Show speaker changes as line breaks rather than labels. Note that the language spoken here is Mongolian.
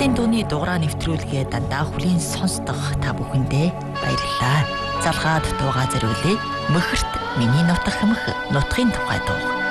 Ардын дууны дугаараа нэвтрүүлгээ дандаа хүлийн сонсдох та бүхэндээ баярлалаа. Залгаад дуугаа зориулъя. Мөхөрт миний нутаг хэмэх нутгийн тухай дуу.